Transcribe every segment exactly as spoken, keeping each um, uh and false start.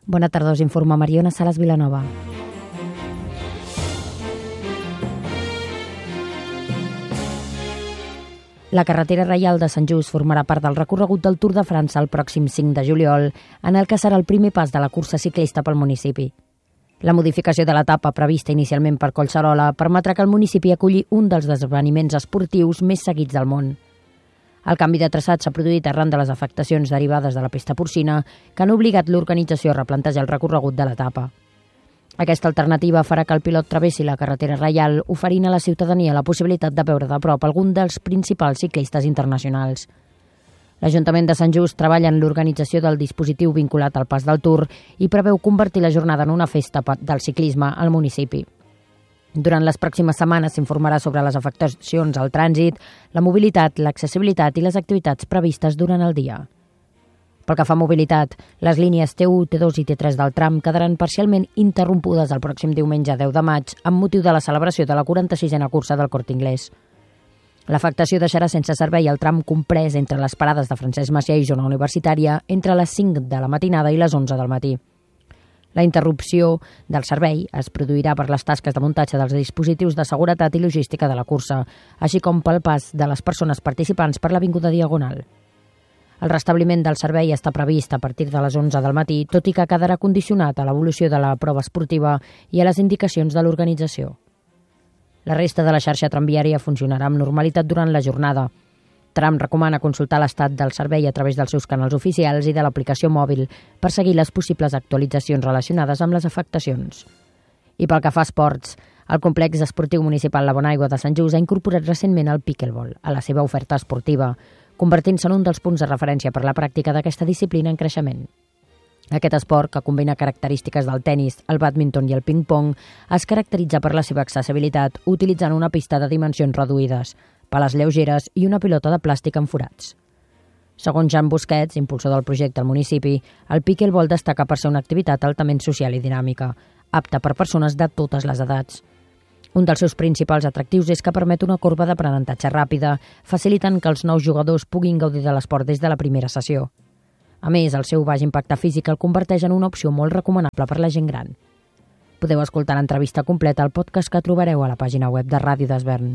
Bona tarda, us informa Mariona Salas Vilanova. La carretera reial de Sant Just formarà part del recorregut del Tour de França el pròxim cinc de juliol, en el que serà el primer pas de la cursa ciclista pel municipi. La modificació de l'etapa prevista inicialment per Collserola permetrà que el municipi acolli un dels esdeveniments esportius més seguits del món. El canvi de traçat s'ha produït arran de les afectacions derivades de la pesta porcina que han obligat l'organització a replantejar el recorregut de l'etapa. Aquesta alternativa farà que el pilot travessi la carretera reial, oferint a la ciutadania la possibilitat de veure de prop algun dels principals ciclistes internacionals. L'Ajuntament de Sant Just treballa en l'organització del dispositiu vinculat al pas del Tour i preveu convertir la jornada en una festa del ciclisme al municipi. Durant les pròximes setmanes s'informarà sobre les afectacions al trànsit, la mobilitat, l'accessibilitat i les activitats previstes durant el dia. Pel que fa a mobilitat, les línies T u, T dos i T tres del tram quedaran parcialment interrompudes el pròxim diumenge deu de maig amb motiu de la celebració de la quaranta-sisena cursa del Corte Inglés. L'afectació deixarà sense servei el tram comprès entre les parades de Francesc Macià i Zona Universitària entre les cinc de la matinada i les onze del matí. La interrupció del servei es produirà per les tasques de muntatge dels dispositius de seguretat i logística de la cursa, així com pel pas de les persones participants per l'Avinguda Diagonal. El restabliment del servei està previst a partir de les onze del matí, tot i que quedarà condicionat a l'evolució de la prova esportiva i a les indicacions de l'organització. La resta de la xarxa tramviària funcionarà amb normalitat durant la jornada. Tram recomana consultar l'estat del servei a través dels seus canals oficials i de l'aplicació mòbil per seguir les possibles actualitzacions relacionades amb les afectacions. I pel que fa a esports, el complex esportiu municipal La Bonaigua de Sant Just ha incorporat recentment el pickleball a la seva oferta esportiva, convertint-se en un dels punts de referència per la pràctica d'aquesta disciplina en creixement. Aquest esport, que combina característiques del tennis, el bàdminton i el ping-pong, es caracteritza per la seva accessibilitat utilitzant una pista de dimensions reduïdes, pales lleugeres i una pilota de plàstic amb forats. Segons Jan Busquets, impulsor del projecte al municipi, el pickleball destaca per ser una activitat altament social i dinàmica, apta per persones de totes les edats. Un dels seus principals atractius és que permet una corba d'aprenentatge ràpida, facilitant que els nous jugadors puguin gaudir de l'esport des de la primera sessió. A més, el seu baix impacte físic el converteix en una opció molt recomanable per la gent gran. Podeu escoltar l'entrevista completa al podcast que trobareu a la pàgina web de Ràdio d'Esvern.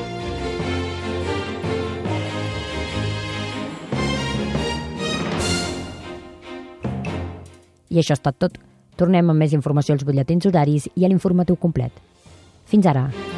I això ha estat tot. Tornem amb més informació als butlletins horaris i a l'informatiu complet. Fins ara!